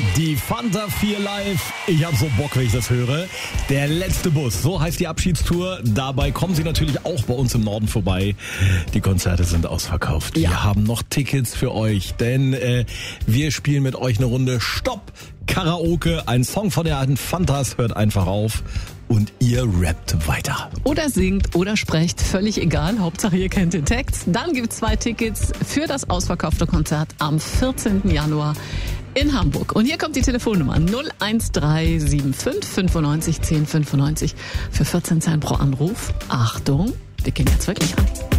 Die Fanta 4 Live. Ich habe so Bock, wenn ich das höre. Der letzte Bus, so heißt die Abschiedstour. Dabei kommen Sie natürlich auch bei uns im Norden vorbei. Die Konzerte sind ausverkauft. Ja. Wir haben noch Tickets für euch, denn wir spielen mit euch eine Runde Stopp Karaoke. Ein Song von der alten Fantas hört einfach auf und ihr rappt weiter. Oder singt oder sprecht, völlig egal. Hauptsache ihr kennt den Text. Dann gibt's 2 Tickets für das ausverkaufte Konzert am 14. Januar in Hamburg. Und hier kommt die Telefonnummer 01375 95 10 95 für 14 Cent pro Anruf. Achtung, wir gehen jetzt wirklich ran.